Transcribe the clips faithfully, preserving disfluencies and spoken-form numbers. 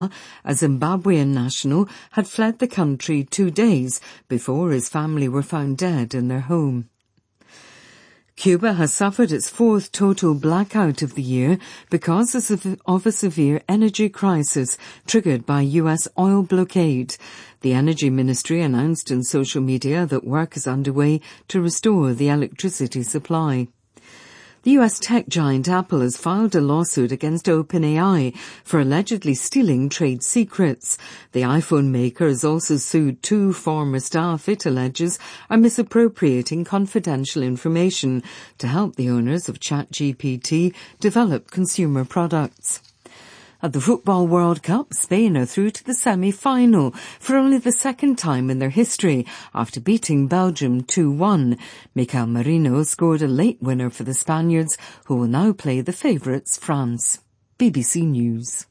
A Zimbabwean national had fled the country two days before his family were found dead in their home. Cuba has suffered its fourth total blackout of the year because of a severe energy crisis triggered by U S oil blockade. The Energy Ministry announced in social media that work is underway to restore the electricity supply. The U S tech giant Apple has filed a lawsuit against OpenAI for allegedly stealing trade secrets. The iPhone maker has also sued two former staff it alleges are misappropriating confidential information to help the owners of ChatGPT develop consumer products. At the Football World Cup, Spain are through to the semi-final for only the second time in their history after beating Belgium two one. Mikel Merino scored a late winner for the Spaniards, who will now play the favourites France. B B C News.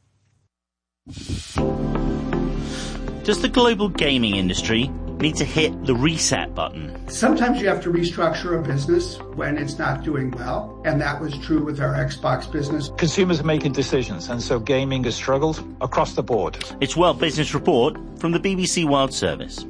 Does the global gaming industry need to hit the reset button? Sometimes you have to restructure a business when it's not doing well, and that was true with our Xbox business. Consumers are making decisions, and so gaming has struggled across the board. It's World Business Report from the B B C World Service.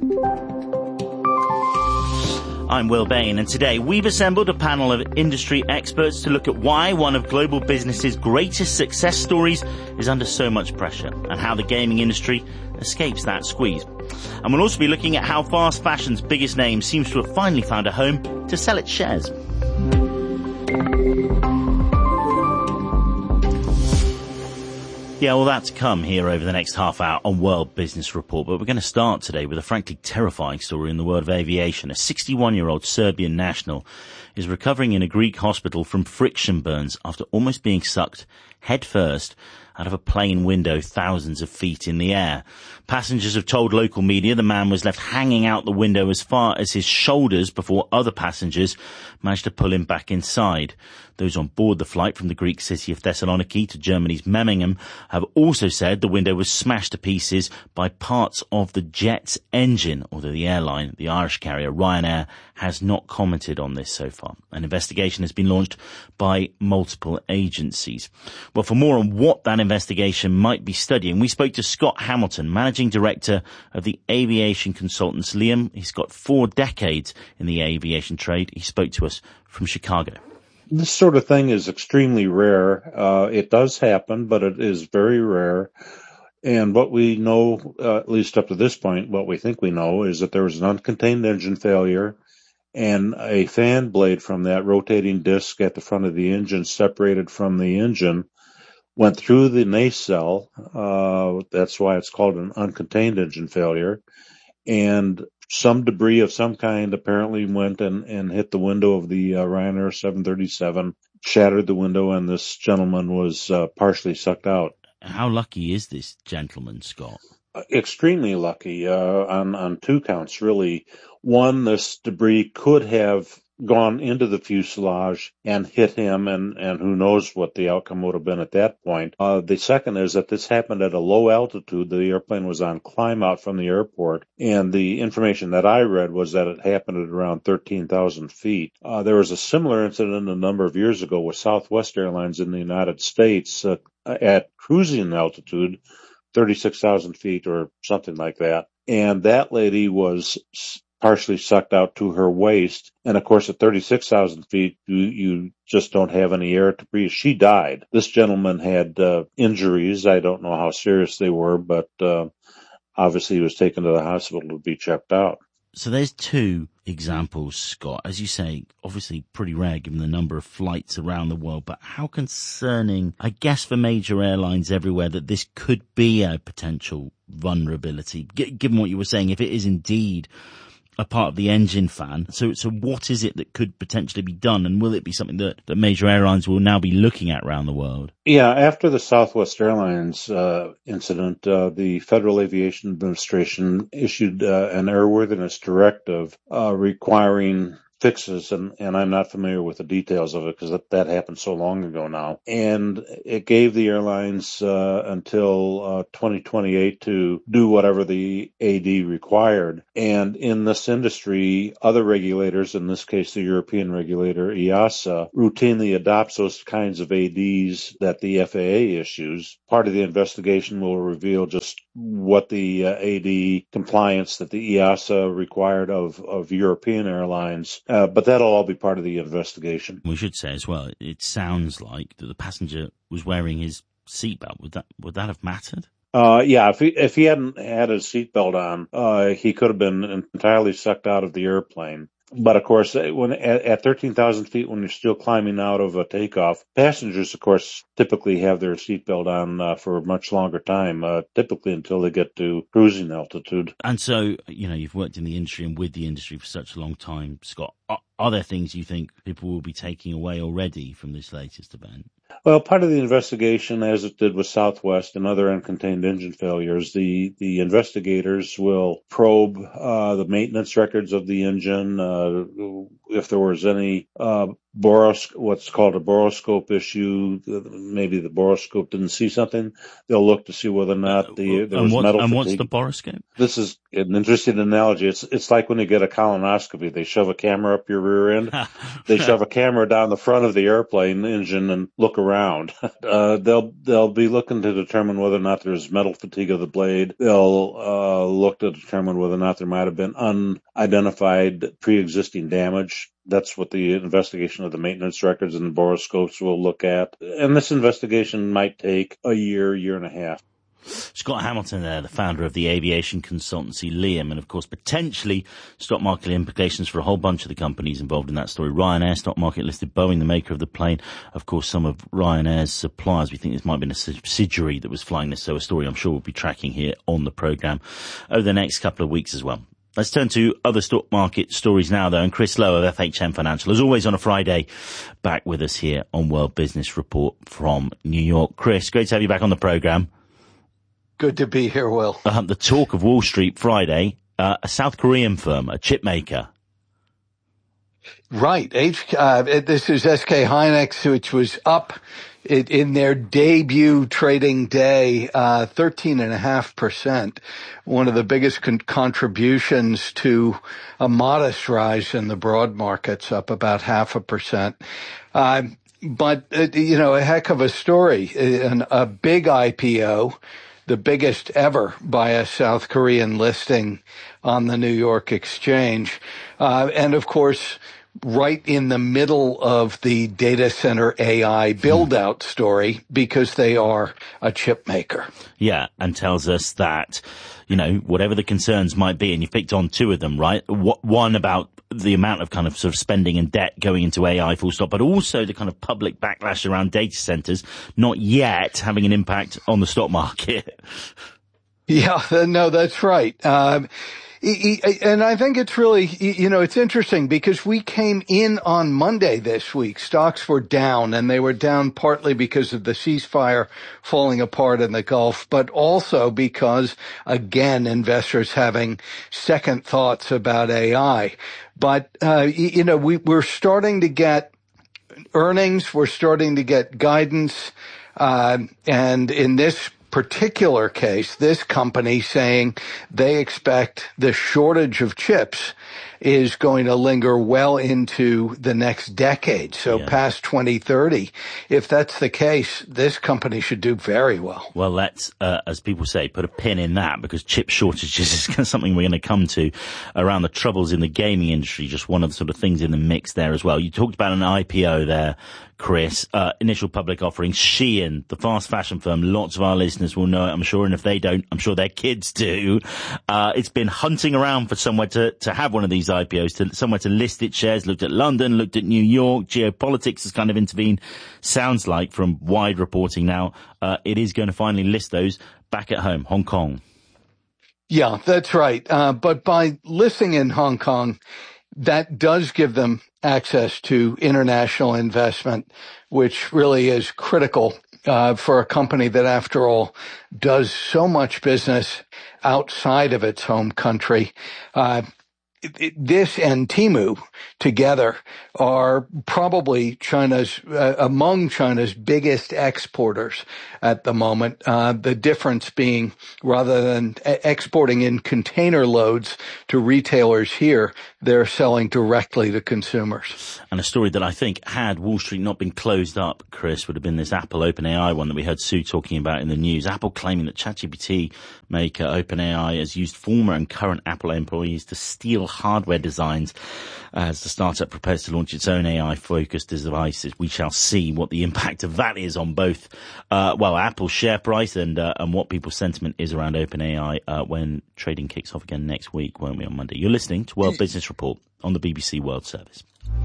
I'm Will Bain, and today we've assembled a panel of industry experts to look at why one of global business's greatest success stories is under so much pressure, and how the gaming industry escapes that squeeze. And we'll also be looking at how fast fashion's biggest name seems to have finally found a home to sell its shares. Yeah, well, that's come here over the next half hour on World Business Report. But we're going to start today with a frankly terrifying story in the world of aviation. A sixty-one-year-old Serbian national is recovering in a Greek hospital from friction burns after almost being sucked headfirst out of a plane window thousands of feet in the air. Passengers have told local media the man was left hanging out the window as far as his shoulders before other passengers managed to pull him back inside. Those on board the flight from the Greek city of Thessaloniki to Germany's Memmingen have also said the window was smashed to pieces by parts of the jet's engine, although the airline, the Irish carrier Ryanair, has not commented on this so far. An investigation has been launched by multiple agencies. Well, for more on what that investigation might be studying, we spoke to Scott Hamilton, Managing Director of the aviation consultants Liam. He's got four decades in the aviation trade. He spoke to us from Chicago. This sort of thing is extremely rare. Uh, it does happen, but it is very rare. And what we know, uh, at least up to this point, what we think we know is that there was an uncontained engine failure, and a fan blade from that rotating disc at the front of the engine separated from the engine, went through the nacelle. Uh, that's why it's called an uncontained engine failure. And some debris of some kind apparently went and, and hit the window of the uh, Ryanair seven thirty-seven, shattered the window, and this gentleman was uh, partially sucked out. How lucky is this gentleman, Scott? Uh, extremely lucky uh, on, on two counts, really. One, this debris could have gone into the fuselage and hit him, and, and who knows what the outcome would have been at that point. Uh, the second is that this happened at a low altitude. The airplane was on climb out from the airport, and the information that I read was that it happened at around thirteen thousand feet. Uh, there was a similar incident a number of years ago with Southwest Airlines in the United States uh, at cruising altitude, thirty-six thousand feet or something like that. And that lady was partially sucked out to her waist. And of course, at thirty-six thousand feet, you, you just don't have any air to breathe. She died. This gentleman had uh, injuries. I don't know how serious they were, but uh, obviously he was taken to the hospital to be checked out. So there's two examples, Scott. As you say, obviously pretty rare given the number of flights around the world, but how concerning, I guess, for major airlines everywhere that this could be a potential vulnerability, G- given what you were saying, if it is indeed a part of the engine fan. So, so what is it that could potentially be done, and will it be something that, that major airlines will now be looking at around the world? Yeah, after the Southwest Airlines uh, incident, uh, the Federal Aviation Administration issued uh, an airworthiness directive uh, requiring fixes, and, and I'm not familiar with the details of it because that, that happened so long ago now. And it gave the airlines uh, until uh, twenty twenty-eight to do whatever the A D required. And in this industry, other regulators, in this case the European regulator E A S A, routinely adopts those kinds of A Ds that the F A A issues. Part of the investigation will reveal just what the uh, A D compliance that the E A S A required of, of European airlines, uh, but that'll all be part of the investigation. We should say as well, it sounds like that the passenger was wearing his seatbelt. Would that would that have mattered? Uh, yeah, if he, if he hadn't had his seatbelt on, uh, he could have been entirely sucked out of the airplane. But of course, when at, at thirteen thousand feet, when you're still climbing out of a takeoff, passengers, of course, typically have their seatbelt on uh, for a much longer time, uh, typically until they get to cruising altitude. And so, you know, you've worked in the industry and with the industry for such a long time, Scott. Are, are there things you think people will be taking away already from this latest event? Well, part of the investigation, as it did with Southwest and other uncontained engine failures, the, the investigators will probe uh, the maintenance records of the engine, uh, if there was any uh, boros, what's called a boroscope issue, maybe the boroscope didn't see something. They'll look to see whether or not the there was and what, metal and fatigue. what's the boroscope? This is an interesting analogy. It's it's like when you get a colonoscopy. They shove a camera up your rear end. They shove a camera down the front of the airplane engine and look around. Uh, they'll they'll be looking to determine whether or not there's metal fatigue of the blade. They'll uh, look to determine whether or not there might have been unidentified pre-existing damage. That's what the investigation of the maintenance records and the boroscopes will look at. And this investigation might take a year, year and a half. Scott Hamilton there, the founder of the aviation consultancy Liam, and of course potentially stock market implications for a whole bunch of the companies involved in that story. Ryanair, stock market listed, Boeing, the maker of the plane, of course some of Ryanair's suppliers. We think this might have been a subsidiary that was flying this, so a story I'm sure we'll be tracking here on the programme over the next couple of weeks as well. Let's turn to other stock market stories now, though, and Chris Lowe of F H M Financial, as always on a Friday, back with us here on World Business Report from New York. Chris, great to have you back on the programme. Good to be here, Will. Uh, the talk of Wall Street Friday, uh, a South Korean firm, a chip maker. Right. H, uh, this is S K Hynix, which was up it, in their debut trading day, uh, thirteen point five percent. One of the biggest con- contributions to a modest rise in the broad markets, up about half a percent. Uh, but, uh, you know, a heck of a story. An, a big I P O. The biggest ever by a South Korean listing on the New York Exchange. Uh, and of course, right in the middle of the data center A I build-out story because they are a chip maker. Yeah, and tells us that, you know, whatever the concerns might be, and you've picked on two of them, right? One about the amount of kind of sort of spending and debt going into A I full stop, but also the kind of public backlash around data centers not yet having an impact on the stock market. Yeah, no, that's right. Um, And I think it's really, you know, it's interesting because we came in on Monday this week. Stocks were down, and they were down partly because of the ceasefire falling apart in the Gulf, but also because, again, investors having second thoughts about A I. But, uh, you know, we, we're starting to get earnings. We're starting to get guidance. Uh, and in this particular case, this company saying they expect the shortage of chips is going to linger well into the next decade, so yeah. past twenty thirty. If that's the case, this company should do very well. Well, let's, uh, as people say, put a pin in that, because chip shortages is something we're going to come to around the troubles in the gaming industry, just one of the sort of things in the mix there as well. You talked about an I P O there, Chris, uh, initial public offering, Shein, the fast fashion firm. Lots of our listeners will know it, I'm sure, and if they don't, I'm sure their kids do. Uh, it's been hunting around for somewhere to, to have one of these I P Os, to somewhere to list its shares, looked at London, looked at New York, geopolitics has kind of intervened. Sounds like, from wide reporting now, uh, it is going to finally list those back at home, Hong Kong. Yeah, that's right. Uh, but by listing in Hong Kong, that does give them access to international investment, which really is critical uh, for a company that, after all, does so much business outside of its home country. Uh, this and Temu together are probably China's, uh, among China's biggest exporters at the moment. Uh, the difference being rather than exporting in container loads to retailers here, they're selling directly to consumers. And a story that I think had Wall Street not been closed up, Chris, would have been this Apple OpenAI one that we heard Sue talking about in the news. Apple claiming that ChatGPT maker OpenAI has used former and current Apple employees to steal hardware designs as the startup prepares to launch its own A I-focused devices. We shall see what the impact of that is on both, uh, well, Apple's share price and uh, and what people's sentiment is around OpenAI uh, when trading kicks off again next week, won't we, on Monday? You're listening to World Business Report on the B B C World Service.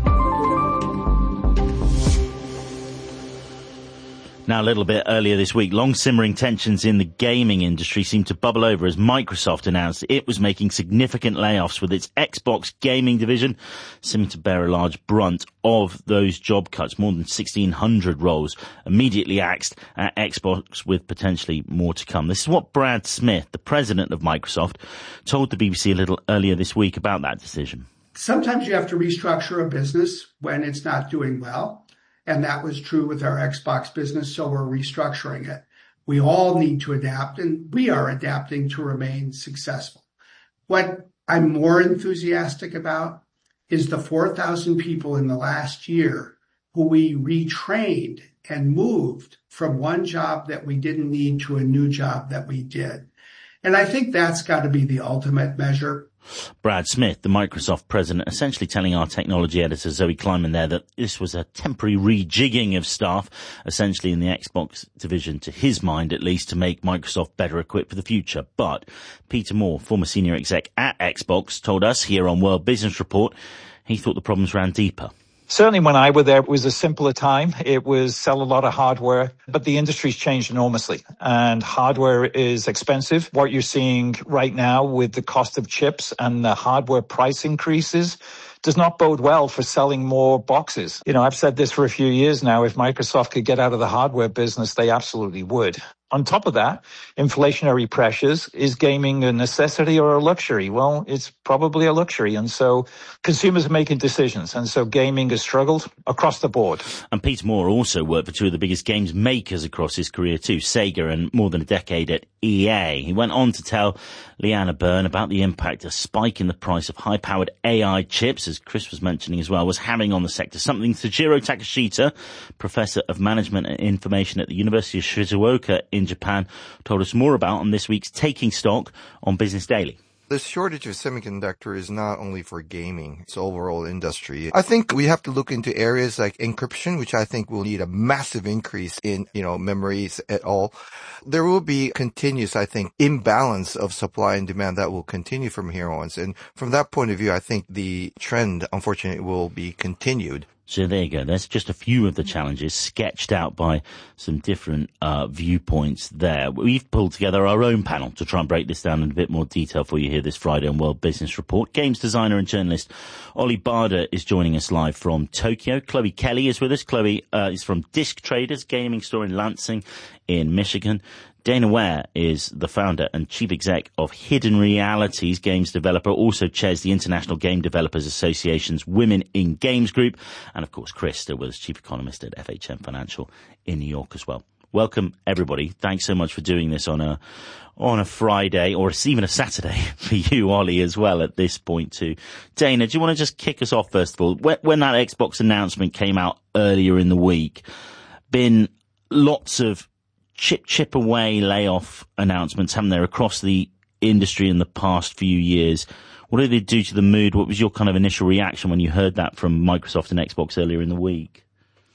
Now, a little bit earlier this week, long-simmering tensions in the gaming industry seemed to bubble over as Microsoft announced it was making significant layoffs, with its Xbox gaming division seeming to bear a large brunt of those job cuts. More than sixteen hundred roles immediately axed at Xbox, with potentially more to come. This is what Brad Smith, the president of Microsoft, told the B B C a little earlier this week about that decision. Sometimes you have to restructure a business when it's not doing well. And that was true with our Xbox business, so we're restructuring it. We all need to adapt, and we are adapting to remain successful. What I'm more enthusiastic about is the four thousand people in the last year who we retrained and moved from one job that we didn't need to a new job that we did. And I think that's got to be the ultimate measure. Brad Smith, the Microsoft president, essentially telling our technology editor Zoe Kleiman there that this was a temporary rejigging of staff, essentially in the Xbox division, to his mind at least, to make Microsoft better equipped for the future. But Peter Moore, former senior exec at Xbox, told us here on World Business Report he thought the problems ran deeper. Certainly when I was there, it was a simpler time. It was sell a lot of hardware, but the industry's changed enormously, and hardware is expensive. What you're seeing right now with the cost of chips and the hardware price increases does not bode well for selling more boxes. You know, I've said this for a few years now. If Microsoft could get out of the hardware business, they absolutely would. On top of that, inflationary pressures. Is gaming a necessity or a luxury? Well, it's probably a luxury. And so consumers are making decisions. And so gaming has struggled across the board. And Peter Moore also worked for two of the biggest games makers across his career too, Sega and more than a decade at E A. He went on to tell Leanna Byrne about the impact a spike in the price of high-powered A I chips, as Chris was mentioning as well, was having on the sector. Something Tajiro Takashita, Professor of Management and Information at the University of Shizuoka in Japan, told us more about on this week's Taking Stock on Business Daily. The shortage of semiconductor is not only for gaming, it's overall industry. I think we have to look into areas like encryption, which I think will need a massive increase in, you know, memories at all. There will be continuous, I think, imbalance of supply and demand that will continue from here on. And from that point of view, I think the trend, unfortunately, will be continued. So there you go. There's just a few of the challenges sketched out by some different uh, viewpoints there. We've pulled together our own panel to try and break this down in a bit more detail for you here this Friday on World Business Report. Games designer and journalist Oli Bada is joining us live from Tokyo. Chloe Kelly is with us. Chloe uh, is from Disc Traders Gaming Store in Lansing in Michigan. Dana Ware is the founder and chief exec of Hidden Realities, games developer, also chairs the International Game Developers Association's Women in Games group. And of course, Chris, still with us, chief economist at F H M Financial in New York as well. Welcome, everybody. Thanks so much for doing this on a on a Friday, or even a Saturday for you, Ollie, as well at this point too. Dana, do you want to just kick us off first of all? When, when that Xbox announcement came out earlier in the week, been lots of chip chip away layoff announcements, haven't there, across the industry in the past few years? What did it do to the mood? What was your kind of initial reaction when you heard that from Microsoft and Xbox earlier in the week?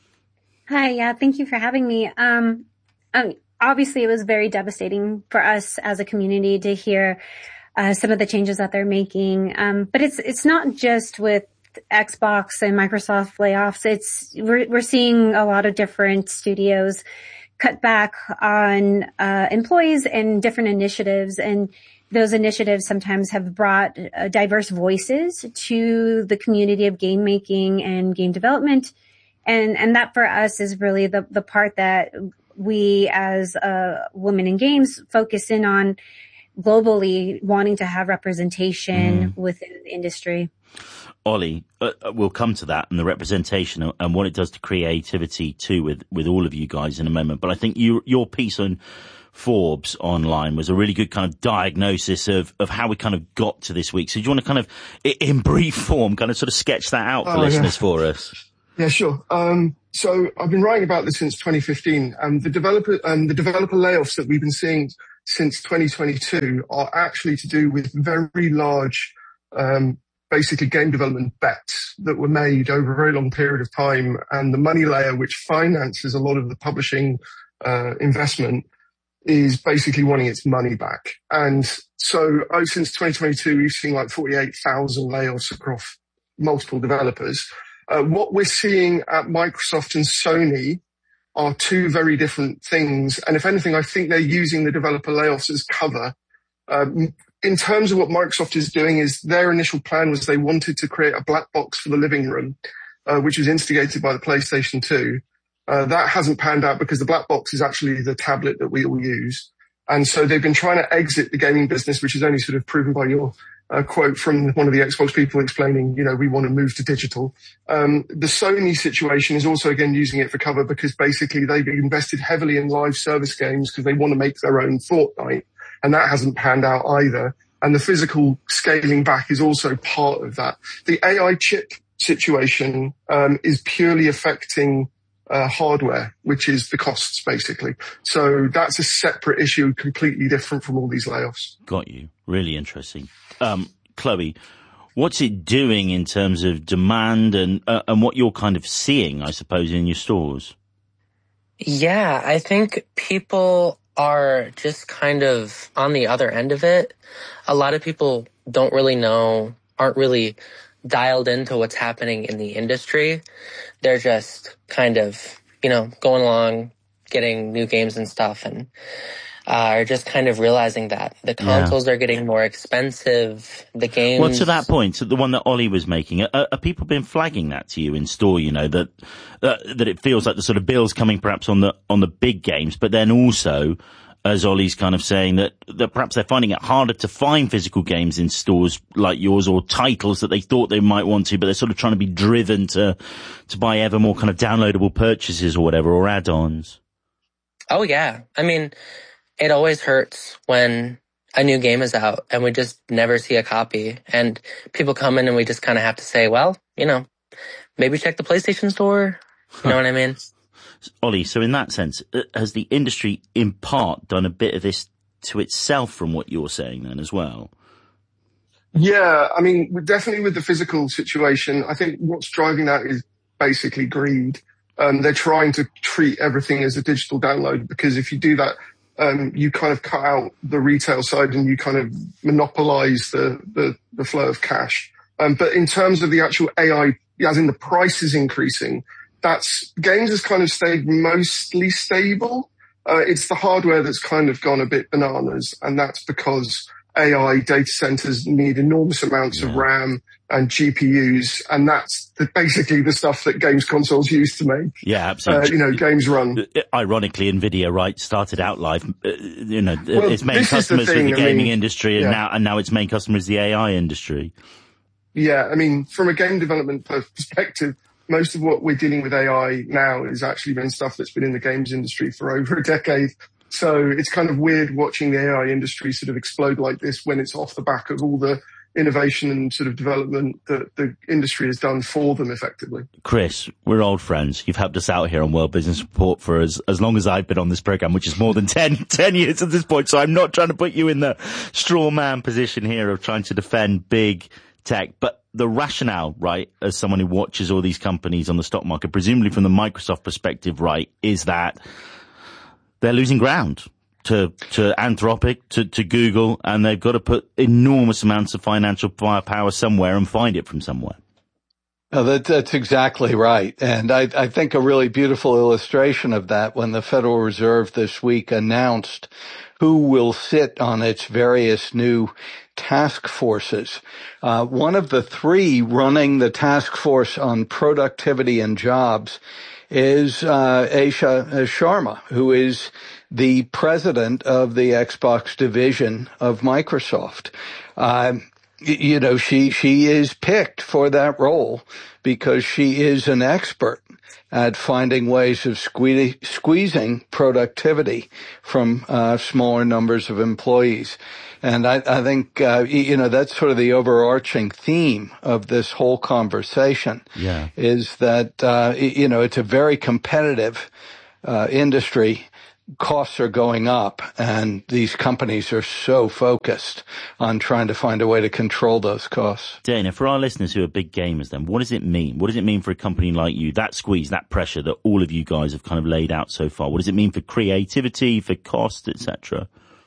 Hi, yeah, thank you for having me. Um, um obviously, it was very devastating for us as a community to hear uh, some of the changes that they're making. Um, but it's it's not just with Xbox and Microsoft layoffs. It's we're we're seeing a lot of different studios cut back on uh, employees and different initiatives, and those initiatives sometimes have brought uh, diverse voices to the community of game making and game development, and and that for us is really the the part that we as uh, women in games focus in on. globally wanting to have representation mm. within the industry. Ollie, uh, we'll come to that and the representation and what it does to creativity too with, with all of you guys in a moment. But I think you, your piece on Forbes online was a really good kind of diagnosis of, of how we kind of got to this week. So do you want to kind of, in brief form, kind of sort of sketch that out for oh, listeners yeah. for us? Yeah, sure. Um, so I've been writing about this since twenty fifteen, and the developer, um, the developer layoffs that we've been seeing since twenty twenty-two are actually to do with very large, um, basically game development bets that were made over a very long period of time, and the money layer, which finances a lot of the publishing uh, investment, is basically wanting its money back. And so oh, since twenty twenty-two, we've seen like forty-eight thousand layoffs across multiple developers. Uh, what we're seeing at Microsoft and Sony are two very different things. And if anything, I think they're using the developer layoffs as cover. Um, in terms of what Microsoft is doing, is their initial plan was they wanted to create a black box for the living room, uh, which was instigated by the PlayStation two. Uh, that hasn't panned out because the black box is actually the tablet that we all use. And so they've been trying to exit the gaming business, which is only sort of proven by your uh, quote from one of the Xbox people explaining, you know, we want to move to digital. Um, the Sony situation is also, again, using it for cover because basically they've invested heavily in live service games because they want to make their own Fortnite. And that hasn't panned out either. And the physical scaling back is also part of that. The A I chip situation um, is purely affecting uh, hardware, which is the costs, basically. So that's a separate issue, completely different from all these layoffs. Got you. Really interesting. Um, Chloe, what's it doing in terms of demand and uh, and what you're kind of seeing, I suppose, in your stores? Yeah, I think people are just kind of on the other end of it. A lot of people don't really know, aren't really dialed into what's happening in the industry. They're just kind of, you know, going along, getting new games and stuff, and uh, are just kind of realizing that the consoles yeah. are getting more expensive. The games. Well, to that point, to the one that Ollie was making, are, are people been flagging that to you in store? You know that uh, that it feels like the sort of bills coming perhaps on the on the big games, but then also, as Ollie's kind of saying, that, that perhaps they're finding it harder to find physical games in stores like yours or titles that they thought they might want to, but they're sort of trying to be driven to to buy ever more kind of downloadable purchases or whatever, or add-ons. Oh, yeah. I mean, it always hurts when a new game is out and we just never see a copy. And people come in and we just kind of have to say, well, you know, maybe check the PlayStation Store. You know what I mean? Ollie, so in that sense, has the industry in part done a bit of this to itself from what you're saying then as well? Yeah, I mean, definitely with the physical situation, I think what's driving that is basically greed. Um, they're trying to treat everything as a digital download because if you do that, um, you kind of cut out the retail side and you kind of monopolize the, the, the flow of cash. Um, but in terms of the actual A I, as in the prices increasing, that's games has kind of stayed mostly stable. Uh, it's the hardware that's kind of gone a bit bananas, and that's because A I data centers need enormous amounts yeah. of RAM and G P Us, and that's the, basically the stuff that games consoles use to make. Yeah, absolutely. Uh, you know, games run. Ironically, Nvidia, right, started out live. Uh, you know, well, its main customers the was the gaming I mean, industry, and yeah. now and now its main customer is the A I industry. Yeah, I mean, from a game development perspective, most of what we're dealing with A I now has actually been stuff that's been in the games industry for over a decade. So it's kind of weird watching the A I industry sort of explode like this when it's off the back of all the innovation and sort of development that the industry has done for them effectively. Chris, we're old friends. You've helped us out here on World Business Report for as, as long as I've been on this program, which is more than ten, ten years at this point. So I'm not trying to put you in the straw man position here of trying to defend big tech, but the rationale, right, as someone who watches all these companies on the stock market, presumably from the Microsoft perspective, right, is that they're losing ground to, to Anthropic, to, to Google, and they've got to put enormous amounts of financial firepower somewhere and find it from somewhere. Oh, that, that's exactly right. And I, I think a really beautiful illustration of that when the Federal Reserve this week announced who will sit on its various new task forces. Uh, one of the three running the task force on productivity and jobs is uh, Asha Sharma, who is the president of the Xbox division of Microsoft. Um, you know, she, she is picked for that role because she is an expert at finding ways of squeeze, squeezing productivity from uh, smaller numbers of employees. And I, I think, uh, you know, that's sort of the overarching theme of this whole conversation. Yeah. Is that, uh, you know, it's a very competitive uh, industry. Costs are going up, and these companies are so focused on trying to find a way to control those costs. Dana, for our listeners who are big gamers then, what does it mean? What does it mean for a company like you, that squeeze, that pressure that all of you guys have kind of laid out so far? What does it mean for creativity, for cost, et cetera?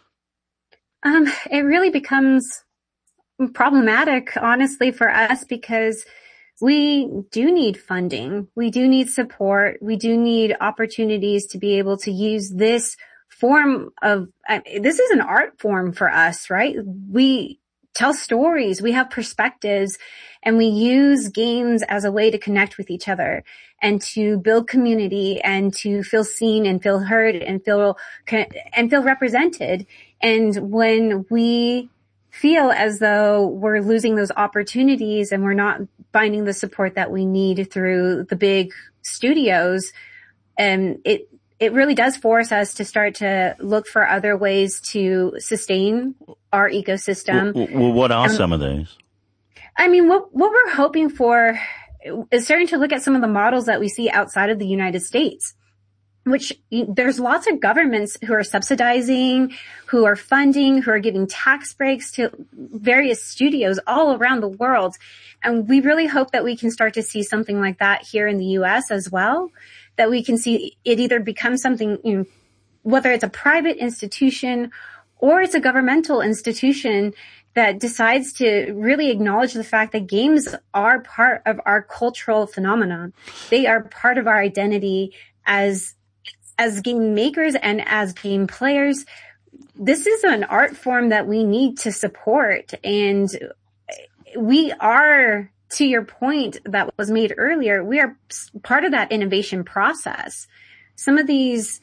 Um, it really becomes problematic, honestly, for us because we do need funding. We do need support. We do need opportunities to be able to use this form of, uh, this is an art form for us, right? We tell stories, we have perspectives, and we use games as a way to connect with each other and to build community and to feel seen and feel heard and feel, and feel represented. And when we feel as though we're losing those opportunities and we're not finding the support that we need through the big studios, and it it really does force us to start to look for other ways to sustain our ecosystem. Well, well what are um, some of those? I mean, what what we're hoping for is starting to look at some of the models that we see outside of the United States, which there's lots of governments who are subsidizing, who are funding, who are giving tax breaks to various studios all around the world. And we really hope that we can start to see something like that here in the U S as well, that we can see it either become something, you know, whether it's a private institution or it's a governmental institution that decides to really acknowledge the fact that games are part of our cultural phenomenon. They are part of our identity as As game makers and as game players. This is an art form that we need to support. And we are, to your point that was made earlier, we are part of that innovation process. Some of these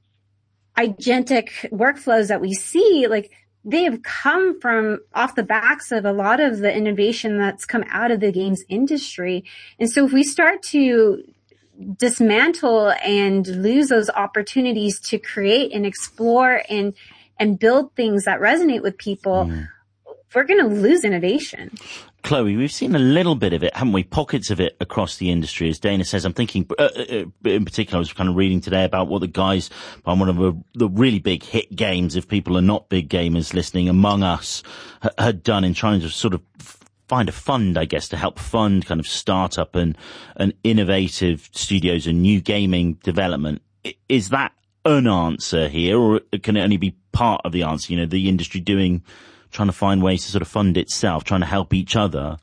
agentic workflows that we see, like, they have come from off the backs of a lot of the innovation that's come out of the games industry. And so if we start to dismantle and lose those opportunities to create and explore and and build things that resonate with people, mm. we're going to lose innovation. Chloe, we've seen a little bit of it, haven't we? Pockets of it across the industry. As Dana says, I'm thinking, uh, uh, in particular, I was kind of reading today about what the guys on one of the, the really big hit games, if people are not big gamers listening, Among Us, ha- had done in trying to sort of find a fund, I guess, to help fund kind of startup and, and innovative studios and new gaming development. Is that an answer here, or can it only be part of the answer? You know, the industry doing, trying to find ways to sort of fund itself, trying to help each other.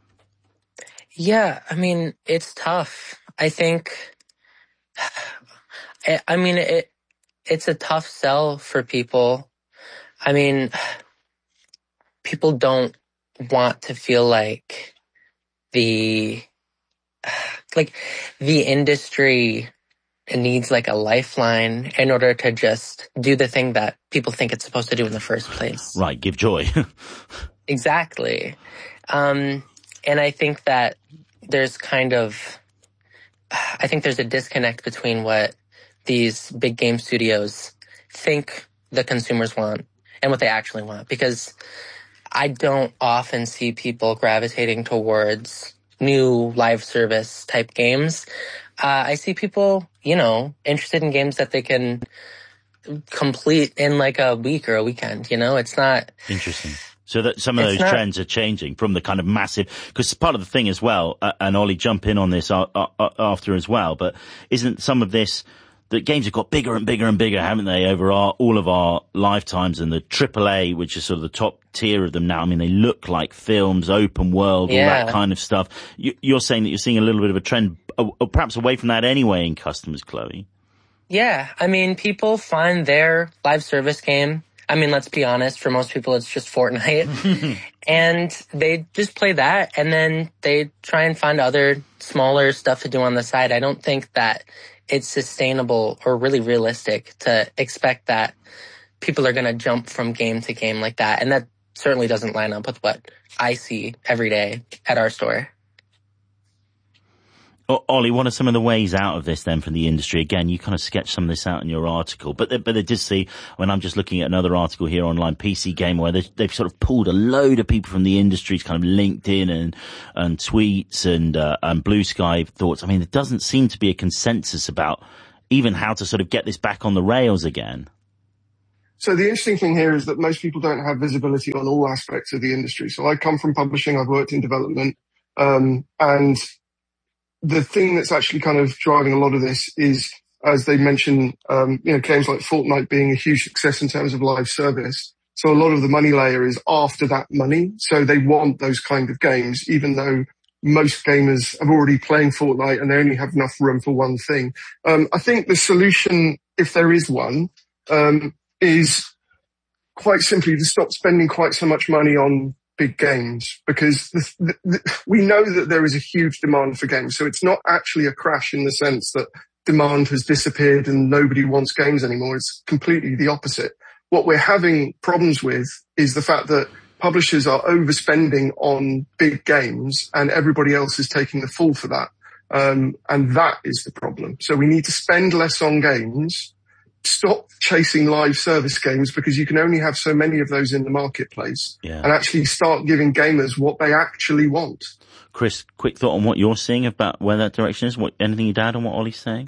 Yeah, I mean, it's tough. I think, I mean, it, it's a tough sell for people. I mean, people don't want to feel like the, like the industry needs like a lifeline in order to just do the thing that people think it's supposed to do in the first place. Right, give joy. Exactly. Um, and I think that there's kind of, I think there's a disconnect between what these big game studios think the consumers want and what they actually want, because I don't often see people gravitating towards new live service type games. Uh, I see people, you know, interested in games that they can complete in like a week or a weekend, you know? It's not... Interesting. So that some of those not, trends are changing from the kind of massive, because part of the thing as well, uh, and Ollie, jump in on this uh, uh, after as well, but isn't some of this, that games have got bigger and bigger and bigger, haven't they, over our, all of our lifetimes, and the triple A, which is sort of the top tier of them now. I mean, they look like films, open world, yeah. all that kind of stuff. You, you're saying that you're seeing a little bit of a trend, uh, perhaps away from that anyway in customers, Chloe. Yeah, I mean, people find their live service game. I mean, let's be honest, for most people, it's just Fortnite. And they just play that, and then they try and find other smaller stuff to do on the side. I don't think that it's sustainable or really realistic to expect that people are going to jump from game to game like that. And that certainly doesn't line up with what I see every day at our store. Ollie, what are some of the ways out of this then from the industry? Again, you kind of sketched some of this out in your article, but they, but they did see, when I'm just looking at another article here online, P C Gamer, where they, they've sort of pulled a load of people from the industry, kind of LinkedIn and, and tweets and, uh, and Blue Sky thoughts. I mean, there doesn't seem to be a consensus about even how to sort of get this back on the rails again. So the interesting thing here is that most people don't have visibility on all aspects of the industry. So I come from publishing, I've worked in development, um, and the thing that's actually kind of driving a lot of this is, as they mentioned, um, you know, games like Fortnite being a huge success in terms of live service. So a lot of the money layer is after that money. So they want those kind of games, even though most gamers are already playing Fortnite and they only have enough room for one thing. Um, I think the solution, if there is one, um, is quite simply to stop spending quite so much money on big games, because the, the, the, we know that there is a huge demand for games. So it's not actually a crash in the sense that demand has disappeared and nobody wants games anymore. It's completely the opposite. What we're having problems with is the fact that publishers are overspending on big games and everybody else is taking the fall for that. Um, and that is the problem. So we need to spend less on games, stop chasing live service games because you can only have so many of those in the marketplace, yeah, and actually start giving gamers what they actually want. Chris, quick thought on what you're seeing about where that direction is. What, anything you'd add on what Ollie's saying?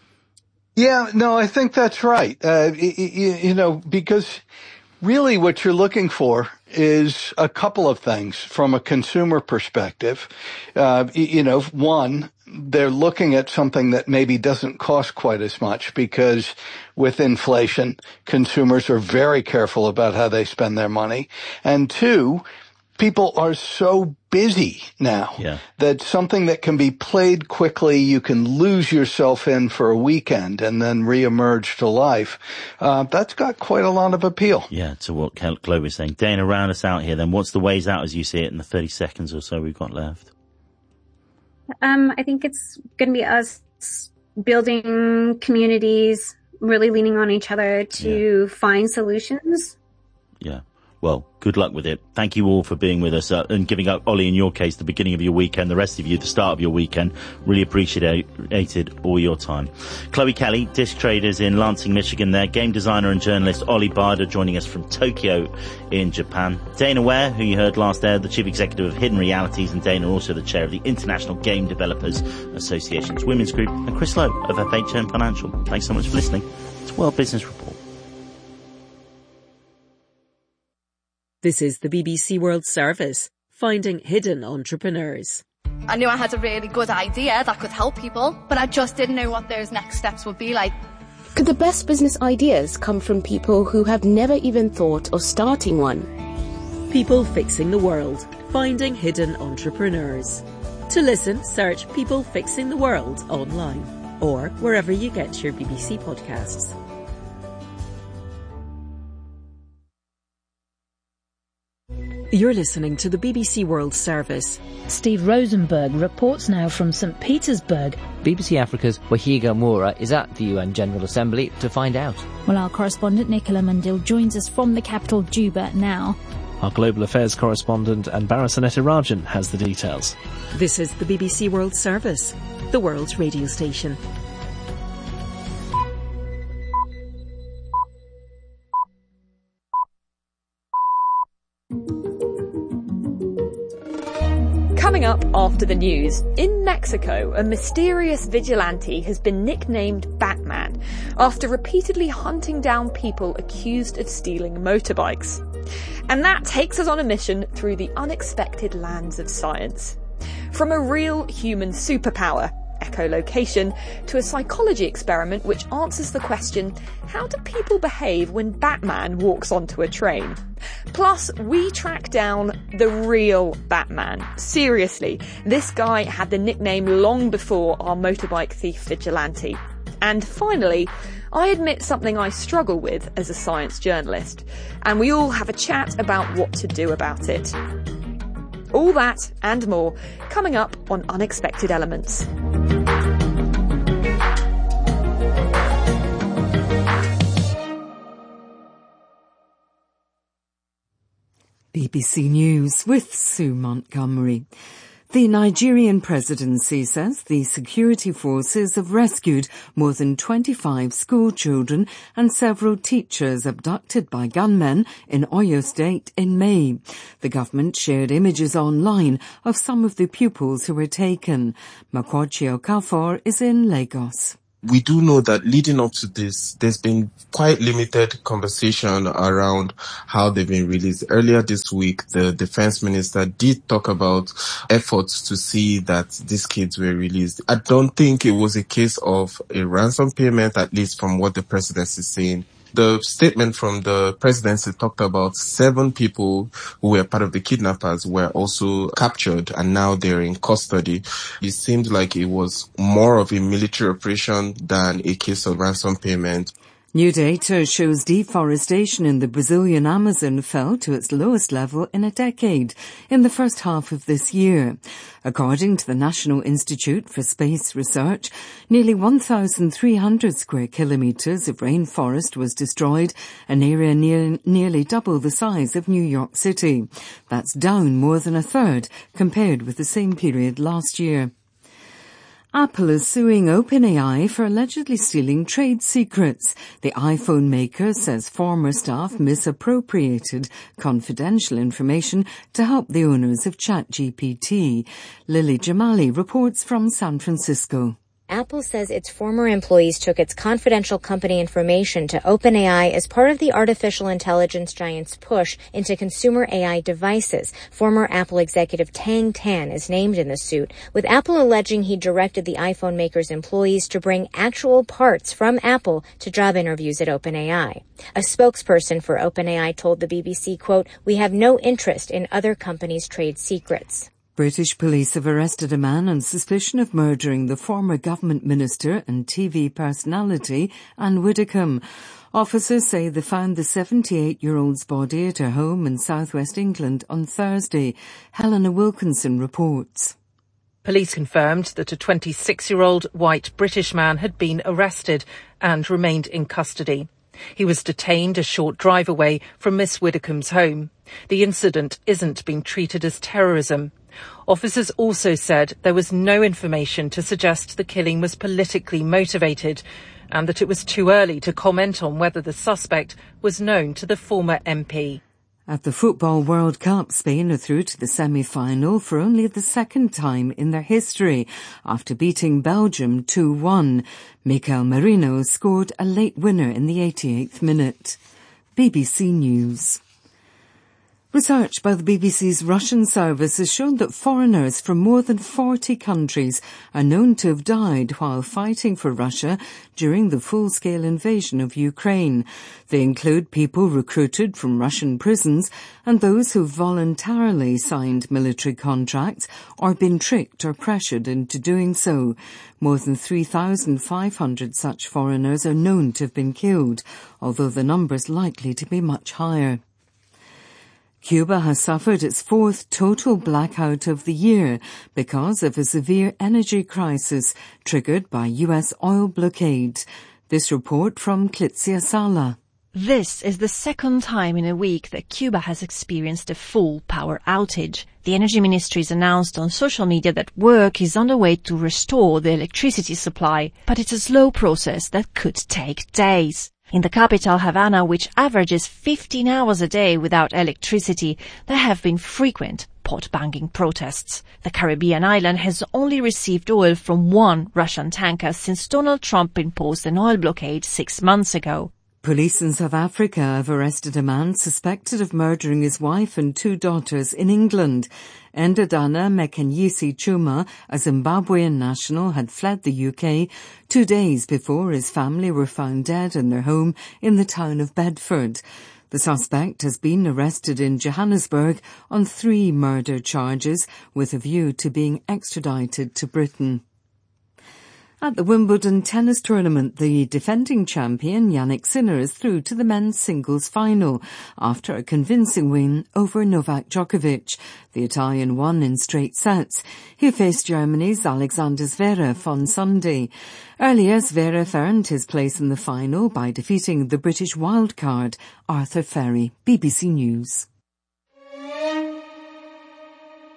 Yeah, no, I think that's right. Uh, you, you know, because really what you're looking for is a couple of things from a consumer perspective. Uh, you know, one, they're looking at something that maybe doesn't cost quite as much because with inflation, consumers are very careful about how they spend their money. And two, people are so busy now, yeah, that something that can be played quickly, you can lose yourself in for a weekend and then reemerge to life. Uh, that's got quite a lot of appeal. Yeah, to what Chloe was saying. Dana, round us out here then. What's the ways out as you see it in the thirty seconds or so we've got left? Um, I think it's going to be us building communities, really leaning on each other to yeah. find solutions. Yeah. Well, good luck with it. Thank you all for being with us uh, and giving up, Ollie, in your case, the beginning of your weekend, the rest of you, the start of your weekend. Really appreciated all your time. Chloe Kelly, disc traders in Lansing, Michigan there. Game designer and journalist Ollie Barder joining us from Tokyo in Japan. Dana Ware, who you heard last there, the chief executive of Hidden Realities, and Dana also the chair of the International Game Developers Association's Women's Group, and Chris Lowe of F H M Financial. Thanks so much for listening to World Business Report. This is the B B C World Service, finding hidden entrepreneurs. I knew I had a really good idea that could help people, but I just didn't know what those next steps would be like. Could the best business ideas come from people who have never even thought of starting one? People Fixing the World, finding hidden entrepreneurs. To listen, search People Fixing the World online or wherever you get your B B C podcasts. You're listening to the B B C World Service. Steve Rosenberg reports now from Saint Petersburg. B B C Africa's Wahiga Moura is at the U N General Assembly to find out. Well, our correspondent Nicola Mundil joins us from the capital Juba now. Our global affairs correspondent Anbara Sanetirajan has the details. This is the B B C World Service, the world's radio station. Coming up after the news, in Mexico, a mysterious vigilante has been nicknamed Batman after repeatedly hunting down people accused of stealing motorbikes. And that takes us on a mission through the unexpected lands of science. From a real human superpower, echolocation, to a psychology experiment which answers the question, how do people behave when Batman walks onto a train? Plus, we track down the real Batman. Seriously, this guy had the nickname long before our motorbike thief vigilante. And finally, I admit something I struggle with as a science journalist, and we all have a chat about what to do about it. All that and more coming up on Unexpected Elements. B B C News with Sue Montgomery. The Nigerian presidency says the security forces have rescued more than twenty-five school children and several teachers abducted by gunmen in Oyo State in May. The government shared images online of some of the pupils who were taken. Makwachi Okafor is in Lagos. We do know that leading up to this, there's been quite limited conversation around how they've been released. Earlier this week, the defense minister did talk about efforts to see that these kids were released. I don't think it was a case of a ransom payment, at least from what the president is saying. The statement from the presidency talked about seven people who were part of the kidnappers were also captured and now they're in custody. It seemed like it was more of a military operation than a case of ransom payment. New data shows deforestation in the Brazilian Amazon fell to its lowest level in a decade in the first half of this year. According to the National Institute for Space Research, nearly one thousand three hundred square kilometres of rainforest was destroyed, an area near, nearly double the size of New York City. That's down more than a third compared with the same period last year. Apple is suing OpenAI for allegedly stealing trade secrets. The iPhone maker says former staff misappropriated confidential information to help the owners of ChatGPT. Lily Jamali reports from San Francisco. Apple says its former employees took its confidential company information to OpenAI as part of the artificial intelligence giant's push into consumer A I devices. Former Apple executive Tang Tan is named in the suit, with Apple alleging he directed the iPhone maker's employees to bring actual parts from Apple to job interviews at OpenAI. A spokesperson for OpenAI told the B B C, quote, "We have no interest in other companies' trade secrets." British police have arrested a man on suspicion of murdering the former government minister and T V personality Anne Widdecombe. Officers say they found the seventy-eight-year-old's body at her home in southwest England on Thursday. Helena Wilkinson reports. Police confirmed that a twenty-six-year-old white British man had been arrested and remained in custody. He was detained a short drive away from Miss Widdecombe's home. The incident isn't being treated as terrorism. Officers also said there was no information to suggest the killing was politically motivated and that it was too early to comment on whether the suspect was known to the former M P. At the Football World Cup, Spain are through to the semi-final for only the second time in their history after beating Belgium two one. Mikel Merino scored a late winner in the eighty-eighth minute. B B C News. Research by the B B C's Russian service has shown that foreigners from more than forty countries are known to have died while fighting for Russia during the full-scale invasion of Ukraine. They include people recruited from Russian prisons and those who voluntarily signed military contracts or been tricked or pressured into doing so. More than three thousand five hundred such foreigners are known to have been killed, although the number is likely to be much higher. Cuba has suffered its fourth total blackout of the year because of a severe energy crisis triggered by U S oil blockade. This report from Clitzia Sala. This is the second time in a week that Cuba has experienced a full power outage. The Energy Ministry has announced on social media that work is underway to restore the electricity supply, but it's a slow process that could take days. In the capital, Havana, which averages fifteen hours a day without electricity, there have been frequent pot-banging protests. The Caribbean island has only received oil from one Russian tanker since Donald Trump imposed an oil blockade six months ago. Police in South Africa have arrested a man suspected of murdering his wife and two daughters in England. Endadana Mekanyisi Chuma, a Zimbabwean national, had fled the U K two days before his family were found dead in their home in the town of Bedford. The suspect has been arrested in Johannesburg on three murder charges with a view to being extradited to Britain. At the Wimbledon tennis tournament, the defending champion Jannik Sinner is through to the men's singles final after a convincing win over Novak Djokovic. The Italian won in straight sets. He faced Germany's Alexander Zverev on Sunday. Earlier, Zverev earned his place in the final by defeating the British wildcard Arthur Ferry. B B C News.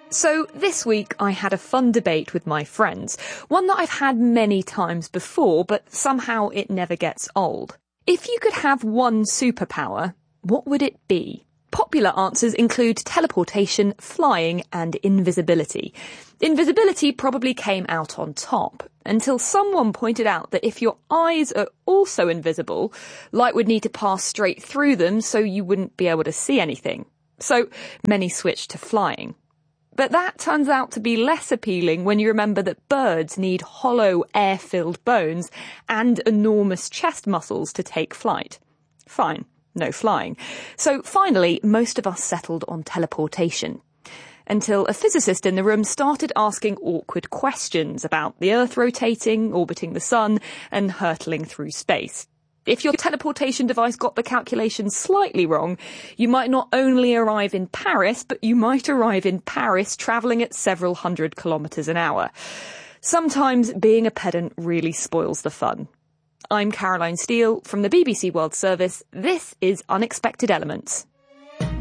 So this week I had a fun debate with my friends, one that I've had many times before, but somehow it never gets old. If you could have one superpower, what would it be? Popular answers include teleportation, flying, and invisibility. Invisibility probably came out on top, until someone pointed out that if your eyes are also invisible, light would need to pass straight through them so you wouldn't be able to see anything. So many switched to flying. But that turns out to be less appealing when you remember that birds need hollow, air-filled bones and enormous chest muscles to take flight. Fine, no flying. So finally, most of us settled on teleportation. Until a physicist in the room started asking awkward questions about the Earth rotating, orbiting the sun, and hurtling through space. If your teleportation device got the calculations slightly wrong, you might not only arrive in Paris, but you might arrive in Paris travelling at several hundred kilometres an hour. Sometimes being a pedant really spoils the fun. I'm Caroline Steele from the B B C World Service. This is Unexpected Elements.